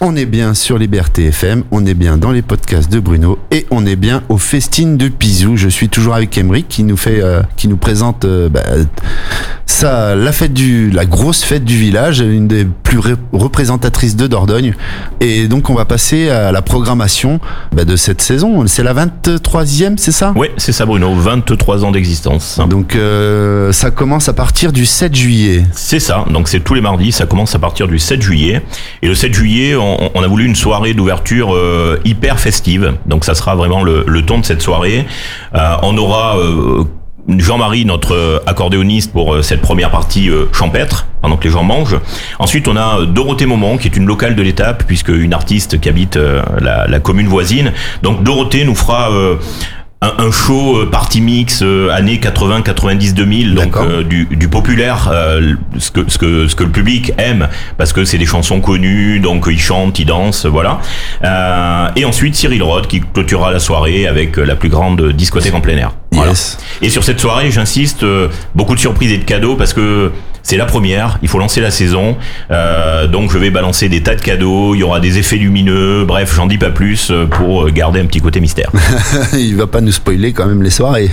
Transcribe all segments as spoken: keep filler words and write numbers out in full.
On est bien sur Liberté F M, on est bien dans les podcasts de Bruno et on est bien aux festines de Pizou. Je suis toujours avec Emeric qui nous fait, euh, qui nous présente euh, bah, ça, la fête du, la grosse fête du village, une des plus ré- représentatrices de Dordogne. Et donc on va passer à la programmation bah, de cette saison. C'est la vingt-troisième, c'est ça ? Oui, c'est ça Bruno, vingt-trois ans d'existence. Donc euh, ça commence à partir du sept juillet. C'est ça, donc c'est tous les mardis, ça commence à partir du sept juillet. Et le sept juillet, on On a voulu une soirée d'ouverture euh, hyper festive, donc ça sera vraiment le, le ton de cette soirée. Euh, on aura euh, Jean-Marie, notre accordéoniste, pour euh, cette première partie euh, champêtre, pendant que les gens mangent. Ensuite, on a Dorothée Momont, qui est une locale de l'étape, puisque une artiste qui habite euh, la, la commune voisine. Donc Dorothée nous fera euh, un, un show euh, party mix euh, années quatre-vingts, quatre-vingt-dix, deux mille, donc euh, du, du populaire, euh, ce que ce que ce que le public aime, parce que c'est des chansons connues, donc ils chantent, ils dansent, voilà. Euh, et ensuite Cyril Rhodes qui clôturera la soirée avec la plus grande discothèque en plein air. Voilà. Yes. Et sur cette soirée, j'insiste, euh, beaucoup de surprises et de cadeaux parce que c'est la première, il faut lancer la saison, euh, donc je vais balancer des tas de cadeaux, il y aura des effets lumineux, bref, j'en dis pas plus pour garder un petit côté mystère. Il va pas nous spoiler quand même les soirées.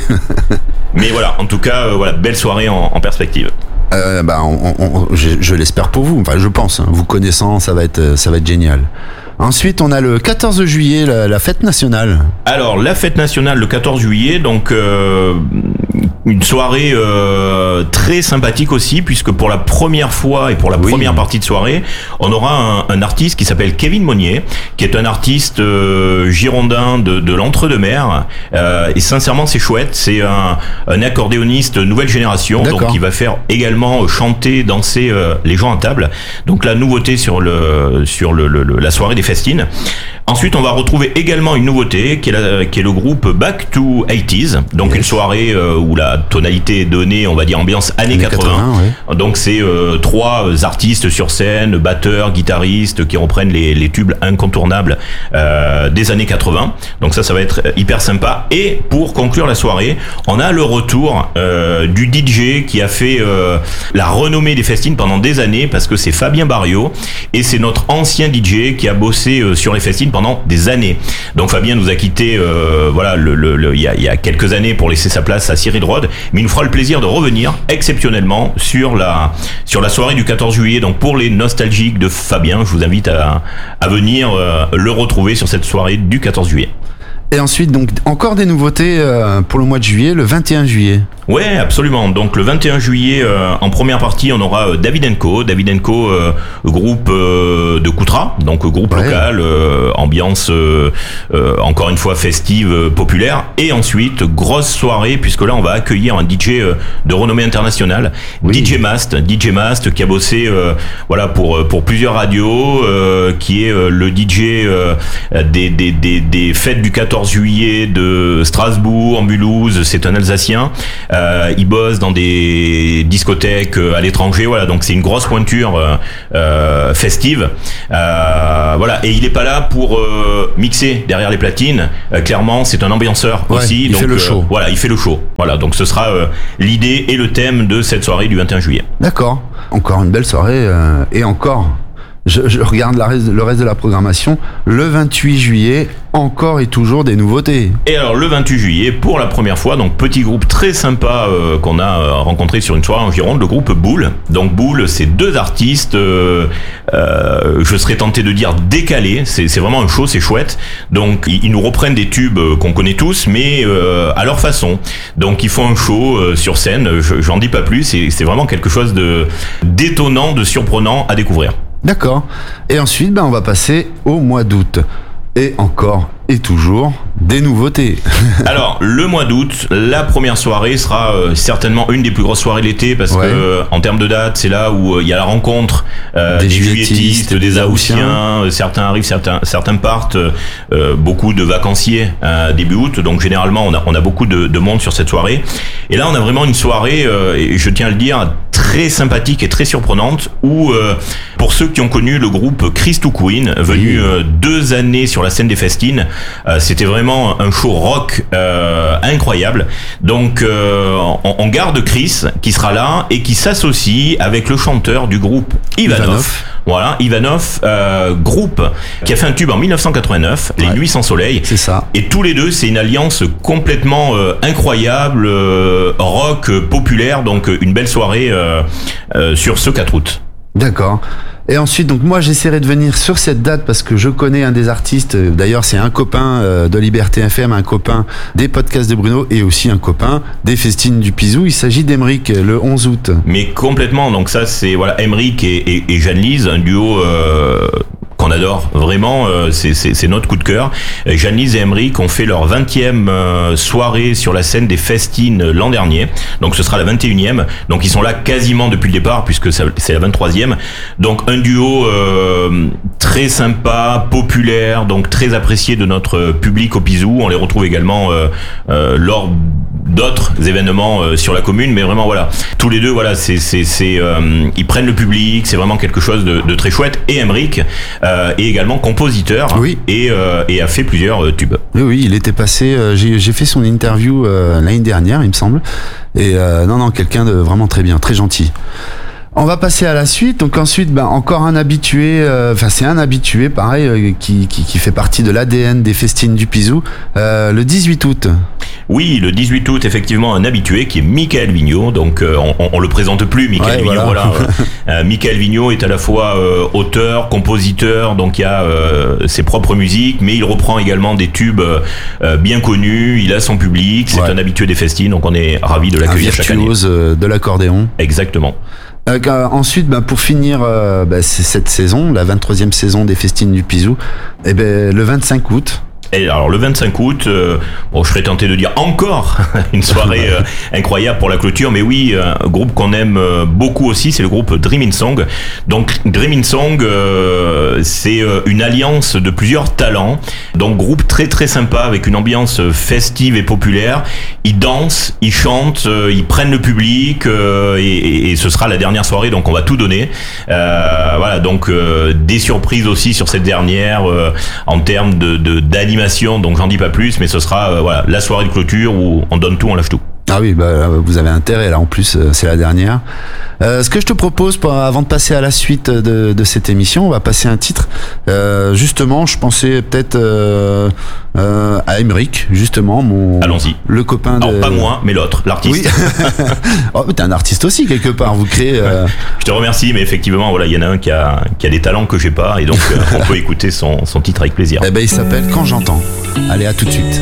Mais voilà, en tout cas, euh, voilà, belle soirée en, en perspective. Euh, bah, on, on, je, je l'espère pour vous. Enfin, je pense. Hein, vous connaissant, ça va être, ça va être génial. Ensuite, on a le quatorze juillet, la, la fête nationale. Alors, la fête nationale le quatorze juillet, donc euh, une soirée euh, très sympathique aussi, puisque pour la première fois et pour la oui. première partie de soirée, on aura un, un artiste qui s'appelle Kevin Monnier, qui est un artiste euh, girondin de, de l'Entre-deux-Mers. Euh, et sincèrement, c'est chouette. C'est un, un accordéoniste nouvelle génération, D'accord. donc il va faire également chanter, danser euh, les gens à table. Donc la nouveauté sur le sur le, le, le la soirée des festines. Ensuite, on va retrouver également une nouveauté qui est, la, qui est le groupe Back to eighties, donc yes. une soirée euh, où la tonalité est donnée, on va dire ambiance années, années quatre-vingts. quatre-vingts ouais. Donc c'est euh, trois artistes sur scène, batteurs, guitaristes qui reprennent les, les tubes incontournables euh, des années quatre-vingts. Donc ça, ça va être hyper sympa. Et pour conclure la soirée, on a le retour euh, du D J qui a fait euh, la renommée des festines pendant des années, parce que c'est Fabien Barriot et c'est notre ancien D J qui a bossé euh, sur les festines pendant des années. Donc Fabien nous a quitté euh, voilà le, le, le, il, y a, il y a quelques années pour laisser sa place à Cyril Rhodes, mais il nous fera le plaisir de revenir exceptionnellement sur la sur la soirée du quatorze juillet. Donc pour les nostalgiques de Fabien, je vous invite à, à venir euh, le retrouver sur cette soirée du quatorze juillet. Et ensuite, donc, encore des nouveautés euh, pour le mois de juillet, le vingt et un juillet. Ouais, absolument. Donc, le vingt et un juillet, euh, en première partie, on aura euh, David and Co. David and Co, euh, groupe euh, de Coutras, donc groupe ouais. local, euh, ambiance, euh, euh, encore une fois, festive, euh, populaire. Et ensuite, grosse soirée, puisque là, on va accueillir un D J euh, de renommée internationale, oui. D J Mast, D J Mast, qui a bossé, euh, voilà, pour pour plusieurs radios, euh, qui est euh, le D J euh, des, des des des fêtes du quatorze juillet de Strasbourg, Mulhouse. C'est un Alsacien. Euh, il bosse dans des discothèques à l'étranger. Voilà, donc c'est une grosse pointure euh, euh, festive. Euh, voilà, et il est pas là pour euh, mixer derrière les platines. Euh, clairement, c'est un ambianceur ouais, aussi. Il donc, fait le euh, show. Voilà, il fait le show. Voilà, donc ce sera euh, l'idée et le thème de cette soirée du vingt et un juillet. D'accord. Encore une belle soirée euh, et encore. Je, je regarde la reste, le reste de la programmation. Le vingt-huit juillet, encore et toujours des nouveautés. Et alors le vingt-huit juillet, pour la première fois, donc petit groupe très sympa euh, qu'on a euh, rencontré sur une soirée en Gironde, le groupe Boule. Donc Boule, c'est deux artistes, euh, euh, je serais tenté de dire décalés. C'est, c'est vraiment un show, c'est chouette. Donc ils, ils nous reprennent des tubes qu'on connaît tous, mais euh, à leur façon. Donc ils font un show euh, sur scène. Je, j'en dis pas plus. C'est, c'est vraiment quelque chose de d'étonnant, de surprenant à découvrir. D'accord. Et ensuite, ben, on va passer au mois d'août. Et encore et toujours des nouveautés. Alors, le mois d'août, la première soirée sera euh, certainement une des plus grosses soirées de l'été, parce ouais. que euh, en termes de date, c'est là où il euh, y a la rencontre euh, des, des juilletistes, des haussiens. Certains arrivent, certains certains partent. Euh, beaucoup de vacanciers euh, début août. Donc généralement, on a on a beaucoup de, de monde sur cette soirée. Et là, on a vraiment une soirée, euh, et je tiens à le dire, très sympathique et très surprenante, où euh, pour ceux qui ont connu le groupe Chris to Queen, venu oui. euh, deux années sur la scène des festines, euh, c'était vraiment un show rock euh, incroyable. Donc euh, on, on garde Chris qui sera là et qui s'associe avec le chanteur du groupe Ivanov. Ivanov. Voilà, Ivanov, euh, groupe qui a fait un tube en dix-neuf cent quatre-vingt-neuf, ouais. Les Nuits sans soleil. C'est ça. Et tous les deux, c'est une alliance complètement euh, incroyable, euh, rock euh, populaire, donc euh, une belle soirée euh, euh, sur ce quatre août. D'accord. Et ensuite, donc moi, j'essaierai de venir sur cette date parce que je connais un des artistes. D'ailleurs, c'est un copain de Liberté F M, un copain des podcasts de Bruno et aussi un copain des festines du Pisou. Il s'agit d'Emeric, le onze août. Mais complètement. Donc ça, c'est voilà, Emeric et, et, et Jeanne-Lise, un duo euh, qu'on adore vraiment. Euh, c'est, c'est, c'est notre coup de cœur. Jeanne-Lise et Emeric ont fait leur vingtième euh, soirée sur la scène des festines l'an dernier. Donc ce sera la vingt et unième. Donc ils sont là quasiment depuis le départ puisque ça, c'est la vingt-troisième. Donc un duo euh, très sympa, populaire, donc très apprécié de notre public au Pisou. On les retrouve également euh, euh, lors d'autres événements euh, sur la commune, mais vraiment voilà, tous les deux voilà, c'est c'est c'est euh, ils prennent le public, c'est vraiment quelque chose de, de très chouette. Et Emeric euh, est également compositeur, oui. et euh, et a fait plusieurs euh, tubes. Oui oui, il était passé, euh, j'ai j'ai fait son interview euh, l'année dernière, il me semble. Et euh, non non, quelqu'un de vraiment très bien, très gentil. On va passer à la suite. Donc ensuite, ben, encore un habitué. Enfin, euh, c'est un habitué, pareil, euh, qui, qui qui fait partie de l'A D N des festines du Pisou. Euh, le dix-huit août. Oui, le dix-huit août, effectivement, un habitué qui est Michael Vigneault. Donc, euh, on, on le présente plus, Michael ouais, Vigneault. Voilà. voilà. euh, Michael Vigneault est à la fois euh, auteur, compositeur, donc il y a euh, ses propres musiques, mais il reprend également des tubes euh, bien connus. Il a son public. C'est ouais. un habitué des festines, donc on est ravis de l'accueillir chaque année. Un virtuose de l'accordéon. Exactement. Euh, ensuite, ben, pour finir euh, ben, c'est cette saison, la vingt-troisième saison des festines du Pisou, et ben, le vingt-cinq août. Et alors le vingt-cinq août, euh, bon, je serais tenté de dire encore une soirée euh, incroyable pour la clôture, mais oui, un groupe qu'on aime euh, beaucoup aussi, c'est le groupe Dream in Song. Donc Dream in Song, euh, c'est euh, une alliance de plusieurs talents, donc groupe très très sympa avec une ambiance festive et populaire. Ils dansent, ils chantent, euh, ils prennent le public euh, et, et, et ce sera la dernière soirée, donc on va tout donner. Euh, voilà, donc euh, des surprises aussi sur cette dernière euh, en termes de, de d'animation. Donc j'en dis pas plus, mais ce sera euh, voilà, la soirée de clôture où on donne tout, on lâche tout. Ah oui, bah, vous avez intérêt là, en plus c'est la dernière. Euh, ce que je te propose, pour, avant de passer à la suite de, de cette émission, on va passer un titre. Euh, justement, je pensais peut-être euh, euh, à Emeric, justement, mon Allons-y. Le copain de. Alors pas moi, mais l'autre, l'artiste. Oui. Oh, t'es un artiste aussi quelque part. Vous créez. Euh... Je te remercie, mais effectivement, voilà, il y en a un qui a qui a des talents que j'ai pas, et donc euh, on peut écouter son son titre avec plaisir. Eh ben, il s'appelle Quand j'entends. Allez, à tout de suite.